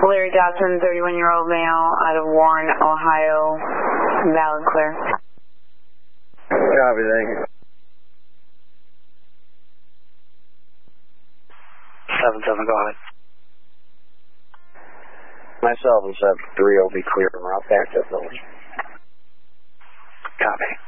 Larry Dotson, 31-year-old male, out of Warren, Ohio. Valid clear. Copy, thank you. 7-7, go ahead. Myself and 7-3 will be clear en route back to the village. Copy.